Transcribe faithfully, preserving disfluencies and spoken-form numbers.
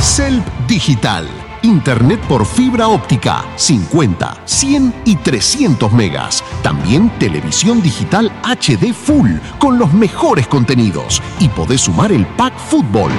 Celp Digital. Internet por fibra óptica, cincuenta, cien y trescientos megas. También televisión digital H D Full con los mejores contenidos. Y podés sumar el Pack Fútbol.